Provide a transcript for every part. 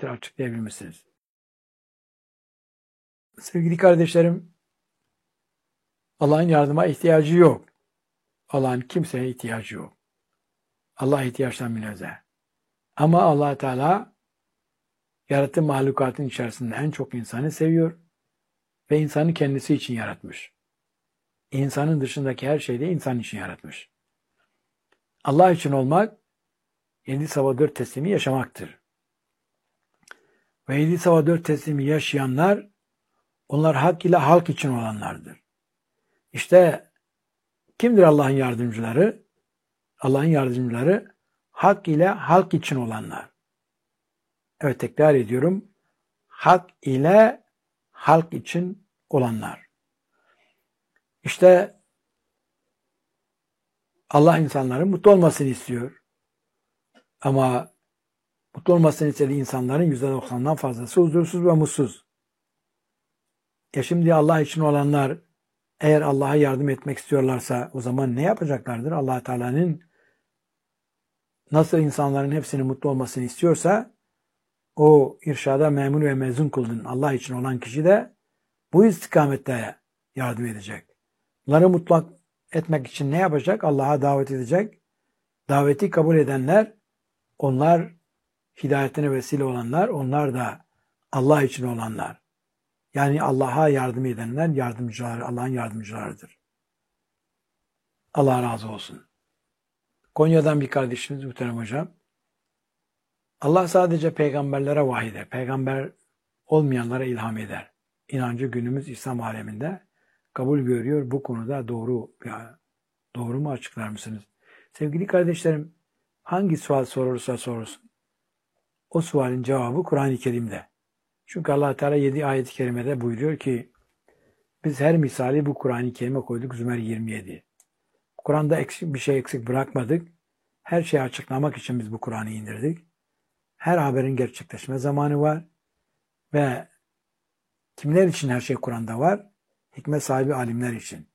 ayetleri açıklayabilmesiniz. Sevgili kardeşlerim, Allah'ın yardıma ihtiyacı yok. Allah'ın kimseye ihtiyacı yok. Allah ihtiyaçtan münezzeh. Ama Allah Teala yarattığı mahlukatın içerisinde en çok insanı seviyor ve insanı kendisi için yaratmış. İnsanın dışındaki her şeyi de insan için yaratmış. Allah için olmak, 7 sabah 4 teslimi yaşamaktır. Ve 7 sabah 4 teslimi yaşayanlar, onlar hak ile halk için olanlardır. İşte kimdir Allah'ın yardımcıları? Allah'ın yardımcıları hak ile halk için olanlar. Evet, tekrar ediyorum. Hak ile halk için olanlar. İşte Allah insanların mutlu olmasını istiyor. Ama mutlu olmasını istediği insanların %90'dan fazlası huzursuz ve mutsuz. Şimdi Allah için olanlar eğer Allah'a yardım etmek istiyorlarsa o zaman ne yapacaklardır? Allah Teala'nın nasıl insanların hepsinin mutlu olmasını istiyorsa o irşada memur ve mezun kıldın Allah için olan kişi de bu istikamette yardım edecek. Bunları mutlu etmek için ne yapacak? Allah'a davet edecek. Daveti kabul edenler, onlar hidayetine vesile olanlar, onlar da Allah için olanlar. Yani Allah'a yardım edenler yardımcılar, Allah'ın yardımcılarıdır. Allah razı olsun. Konya'dan bir kardeşimiz muhterem hocam. Allah sadece peygamberlere vahiy eder. Peygamber olmayanlara ilham eder. İnancı günümüz İslam aleminde kabul görüyor. Bu konuda doğru mu açıklar mısınız? Sevgili kardeşlerim, hangi sual sorulursa sorulsun, o sualin cevabı Kur'an-ı Kerim'de. Çünkü Allah Teala 7 ayet-i kerimede buyuruyor ki biz her misali bu Kur'an-ı Kerim'e koyduk. Zümer 27. Kur'an'da bir şey eksik bırakmadık. Her şeyi açıklamak için biz bu Kur'an'ı indirdik. Her haberin gerçekleşme zamanı var ve kimler için her şey Kur'an'da var? Hikmet sahibi alimler için.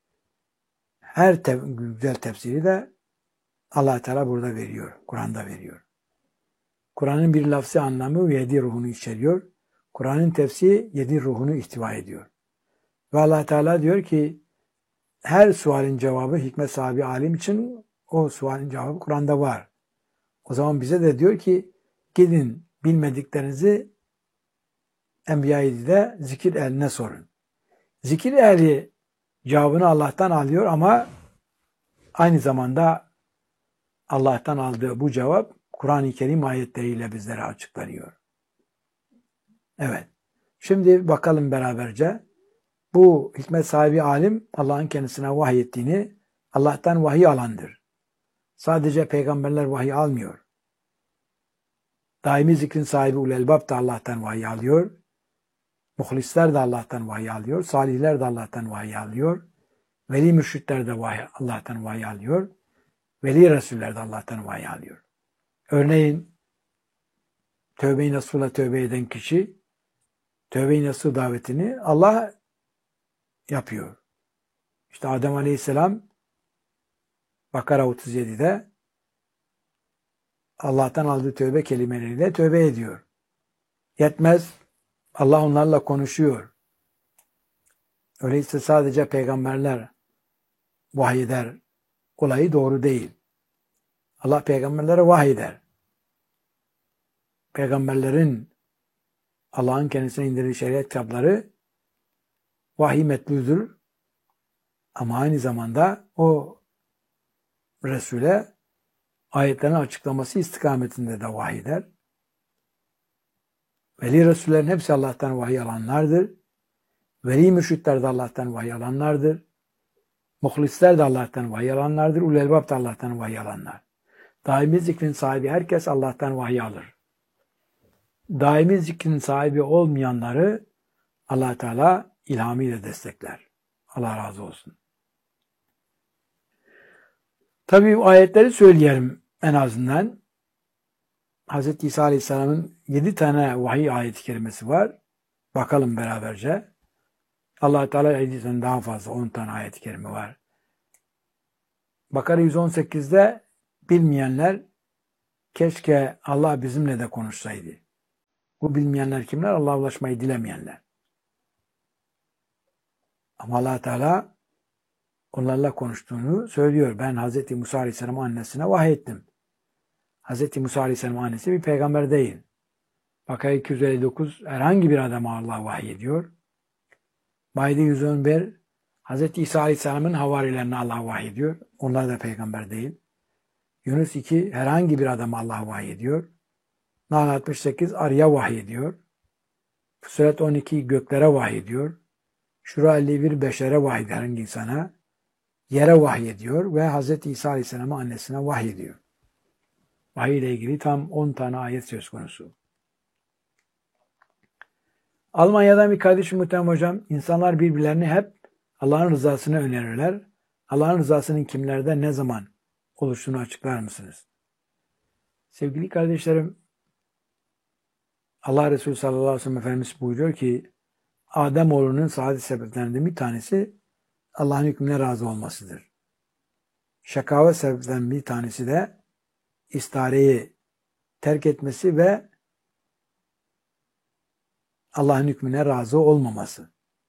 Her güzel tefsiri de Allah Teala burada veriyor. Kur'an'da veriyor. Kur'an'ın bir lafzı anlamı 7 ruhunu içeriyor. Kur'an'ın tefsiri 7 ruhunu ihtiva ediyor. Ve Allah Teala diyor ki her sualin cevabı hikmet sahibi alim için o sualin cevabı Kur'an'da var. O zaman bize de diyor ki gidin bilmediklerinizi Enbiya-i zikir ehline sorun. Zikir ehli cevabını Allah'tan alıyor ama aynı zamanda Allah'tan aldığı bu cevap Kur'an-ı Kerim ayetleriyle bizlere açıklanıyor. Evet. Şimdi bakalım beraberce. Bu hikmet sahibi alim Allah'ın kendisine vahyettiğini Allah'tan vahiy alandır. Sadece peygamberler vahiy almıyor. Daimi zikrin sahibi ulelbab da Allah'tan vahiy alıyor. Muhlisler de Allah'tan vahiy alıyor. Salihler de Allah'tan vahiy alıyor. Veli mürşitler de Allah'tan vahiy alıyor. Veli Resuller de Allah'tan vahiy alıyor. Örneğin tövbe-i nasuh'la tövbe eden kişi tövbe-i nasuh davetini Allah yapıyor. İşte Adem Aleyhisselam Bakara 37'de Allah'tan aldığı tövbe kelimeleriyle tövbe ediyor. Yetmez. Allah onlarla konuşuyor. Öyleyse sadece peygamberler vahiy eder. Olayı doğru değil. Allah peygamberlere vahiy eder. Peygamberlerin Allah'ın kendisine indirdiği şeriat kitapları vahiy metludur. Ama aynı zamanda o Resul'e ayetlerin açıklaması istikametinde de vahiy eder. Veli Resullerin hepsi Allah'tan vahiy alanlardır. Veli mürşitler de Allah'tan vahiy alanlardır. Muhlisler de Allah'tan vahiy alanlardır. Ulul elbab da Allah'tan vahiy alanlar. Daimi zikrin sahibi herkes Allah'tan vahiy alır. Daimi zikrin sahibi olmayanları Allah Teala ilhamıyla destekler. Allah razı olsun. Tabii bu ayetleri söyleyelim en azından. Hz. İsa Aleyhisselam'ın 7 tane vahiy ayet-i kerimesi var. Bakalım beraberce. Allah Teala 7 tane daha fazla 10 tane ayet-i kerime var. Bakara 118'de bilmeyenler keşke Allah bizimle de konuşsaydı. Bu bilmeyenler kimler? Allah'a ulaşmayı dilemeyenler. Ama Allah Teala onlarla konuştuğunu söylüyor. Ben Hz. Musa Aleyhisselam'ın annesine vahyettim. Hz. Musa Aleyhisselam'ın annesi bir peygamber değil. Bakara 259 herhangi bir adama Allah vahyediyor. Maide 111 Hz. İsa Aleyhisselam'ın havarilerine Allah vahyediyor. Onlar da peygamber değil. Yunus 2 herhangi bir adama Allah vahyediyor. Nahl 68 arıya vahyediyor. Fussilet 12 göklere vahyediyor. Şura 51 beşere vahyediyor, herhangi insana. Yere vahyediyor ve Hz. İsa Aleyhisselam'ın annesine vahyediyor. Vahiy ile ilgili tam 10 tane ayet söz konusu. Almanya'dan bir kardeşim muhterem hocam, insanlar birbirlerini hep Allah'ın rızasını önerirler. Allah'ın rızasının kimlerde ne zaman oluştuğunu açıklar mısınız? Sevgili kardeşlerim, Allah Resulü sallallahu aleyhi ve sellem Efendimiz buyuruyor ki Ademoğlunun saadet sebeplerinden bir tanesi Allah'ın hükmüne razı olmasıdır. Şakavet sebeplerinden bir tanesi de istihareyi terk etmesi ve Allah'ın hükmüne razı olmaması.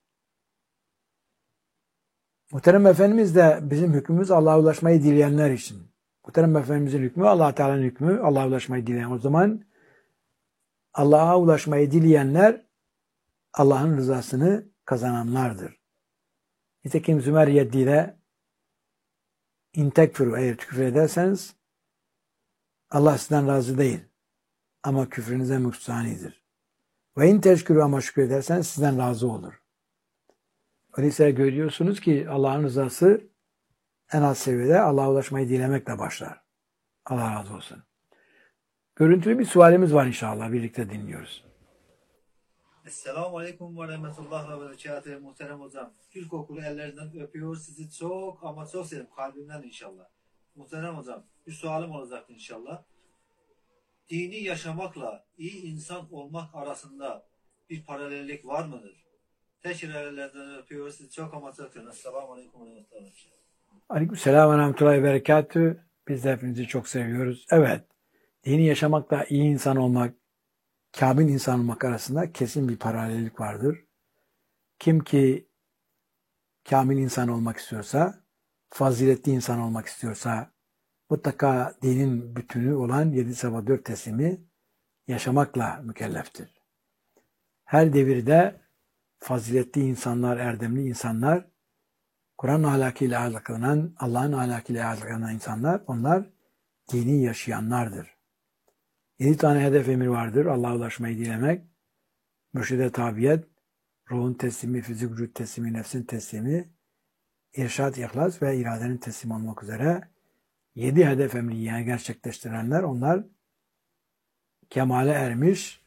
Muhterem Efendimiz de bizim hükmümüz Allah'a ulaşmayı dileyenler için. Muhterem Efendimizin hükmü Allah Teala'nın hükmü, Allah'a ulaşmayı dileyen. O zaman Allah'a ulaşmayı dileyenler Allah'ın rızasını kazananlardır. Nitekim Zümer 7'de in tekfuru, eğer küfür ederseniz Allah sizden razı değil ama küfrünüze müstahanidir. Ve in teşkürü, ama şükür ederseniz sizden razı olur. Öyleyse görüyorsunuz ki Allah'ın rızası en az seviyede Allah'a ulaşmayı dilemekle başlar. Allah razı olsun. Görüntülü bir sualimiz var inşallah. Birlikte dinliyoruz. Esselamu Aleyküm ve Rahmetullah ve Berekatuhu muhterem hocam. İlkokulu ellerinden öpüyor. Sizi çok ama çok seviyorum. Kalbimden inşallah. Muhterem hocam, bir sualım olacaktı inşallah. Dini yaşamakla iyi insan olmak arasında bir paralellik var mıdır? Tekrar ellerinden öpüyor. Sizi çok ama çok seviyorum. Esselamu Aleyküm ve Rahmetullah. Aleykümselam ve Rahmetullahi ve Berekatuhu. Biz de hepinizi çok seviyoruz. Evet, dini yaşamakla iyi insan olmak, kamil insan olmak arasında kesin bir paralellik vardır. Kim ki kamil insan olmak istiyorsa, faziletli insan olmak istiyorsa, mutlaka dinin bütünü olan 7 sabah 4 teslimi yaşamakla mükelleftir. Her devirde faziletli insanlar, erdemli insanlar, Kur'an ahlakıyla ahlaklanan, Allah'ın ahlakıyla ahlaklanan insanlar, onlar dini yaşayanlardır. 7 tane hedef emir vardır. Allah'a ulaşmayı dilemek, mürşide tabiyet, ruhun teslimi, fizik vücut teslimi, nefsin teslimi, irşad, ihlas ve iradenin teslim olmak üzere 7 hedef emri yani gerçekleştirenler, onlar kemale ermiş,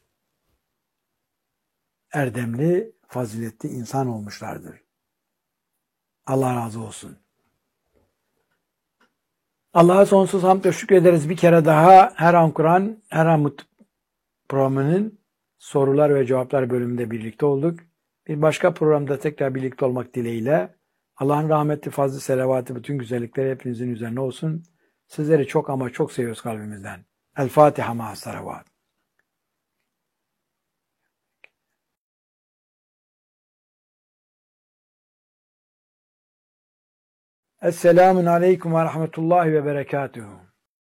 erdemli, faziletli insan olmuşlardır. Allah razı olsun. Allah'a sonsuz hamd ve şükrederiz. Bir kere daha her an Kur'an, her an programının sorular ve cevaplar bölümünde birlikte olduk. Bir başka programda tekrar birlikte olmak dileğiyle Allah'ın rahmeti, fazlı, selavatı, bütün güzellikleri hepinizin üzerine olsun. Sizleri çok ama çok seviyoruz kalbimizden. El Fatiha ma'as salavat. Esselamun aleyküm ve rahmetullahi ve berekatuhu.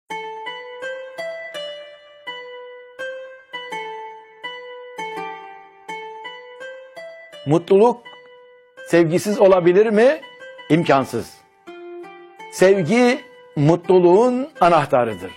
Mutluluk sevgisiz olabilir mi? İmkansız. Sevgi mutluluğun anahtarıdır.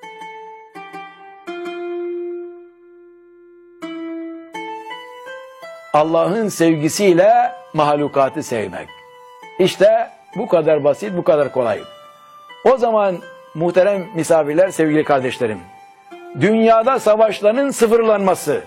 Allah'ın sevgisiyle mahlukatı sevmek. İşte bu kadar basit, bu kadar kolay. O zaman muhterem misafirler, sevgili kardeşlerim, dünyada savaşların sıfırlanması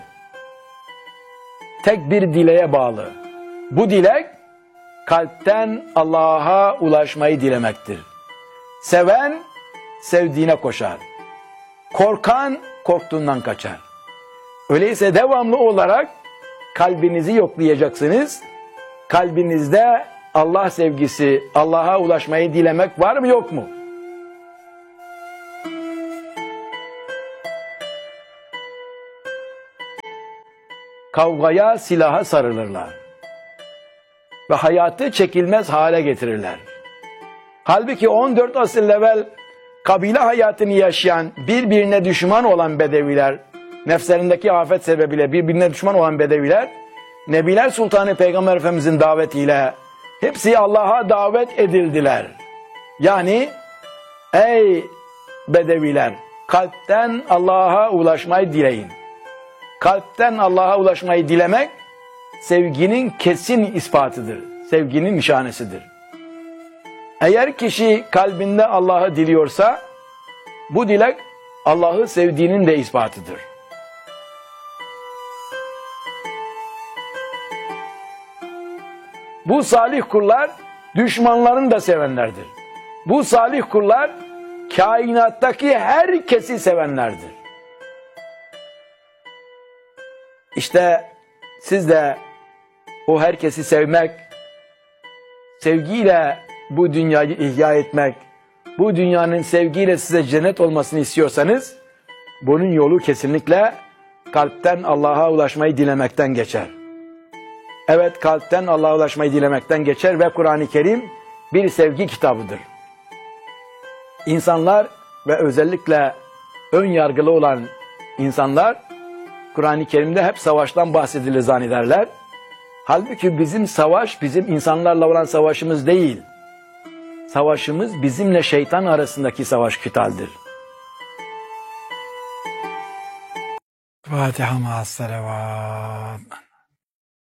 tek bir dileğe bağlı. Bu dilek kalpten Allah'a ulaşmayı dilemektir. Seven sevdiğine koşar. Korkan korktuğundan kaçar. Öyleyse devamlı olarak kalbinizi yoklayacaksınız. Kalbinizde Allah sevgisi, Allah'a ulaşmayı dilemek var mı yok mu? kavgaya, silaha sarılırlar. Ve hayatı çekilmez hale getirirler. Halbuki 14 asır evvel kabile hayatını yaşayan, birbirine düşman olan bedeviler, nefslerindeki afet sebebiyle birbirine düşman olan bedeviler, Nebiler Sultanı Peygamber Efendimizin davetiyle hepsi Allah'a davet edildiler. Yani ey bedeviler, kalpten Allah'a ulaşmayı dileyin. Kalpten Allah'a ulaşmayı dilemek, sevginin kesin ispatıdır. Sevginin nişanesidir. Eğer kişi kalbinde Allah'ı diliyorsa, bu dilek Allah'ı sevdiğinin de ispatıdır. Bu salih kullar düşmanlarını da sevenlerdir. Bu salih kullar kainattaki herkesi sevenlerdir. İşte siz de o herkesi sevmek, sevgiyle bu dünyayı ihya etmek, bu dünyanın sevgiyle size cennet olmasını istiyorsanız, bunun yolu kesinlikle kalpten Allah'a ulaşmayı dilemekten geçer. Evet, kalpten Allah'a ulaşmayı dilemekten geçer ve Kur'an-ı Kerim bir sevgi kitabıdır. İnsanlar ve özellikle ön yargılı olan insanlar, Kur'an-ı Kerim'de hep savaştan bahsedilir zannederler. Halbuki bizim savaş, bizim insanlarla olan savaşımız değil. Savaşımız bizimle şeytan arasındaki savaş kitaldir. Fatiha ma'as salavat.